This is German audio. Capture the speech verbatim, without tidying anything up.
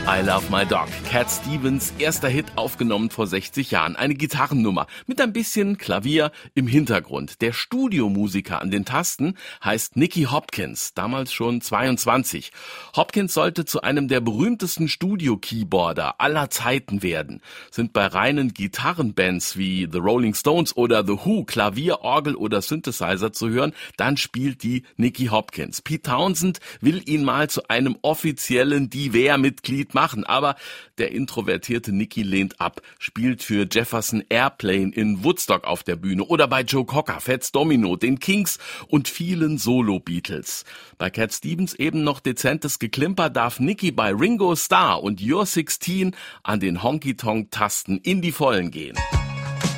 I Love My Dog. Cat Stevens erster Hit, aufgenommen vor sechzig Jahren. Eine Gitarrennummer mit ein bisschen Klavier im Hintergrund. Der Studiomusiker an den Tasten heißt Nicky Hopkins, damals schon zweiundzwanzig. Hopkins sollte zu einem der berühmtesten Studio-Keyboarder aller Zeiten werden. Sind bei reinen Gitarrenbands wie The Rolling Stones oder The Who Klavier, Orgel oder Synthesizer zu hören, dann spielt die Nicky Hopkins. Pete Townsend will ihn mal zu einem offiziellen Diver-Mitglied machen, aber der introvertierte Nicky lehnt ab, spielt für Jefferson Airplane in Woodstock auf der Bühne oder bei Joe Cocker, Fats Domino, den Kings und vielen Solo-Beatles. Bei Cat Stevens eben noch dezentes Geklimper, darf Nicky bei Ringo Starr und You're sixteen an den Honky-Tonk-Tasten in die Vollen gehen.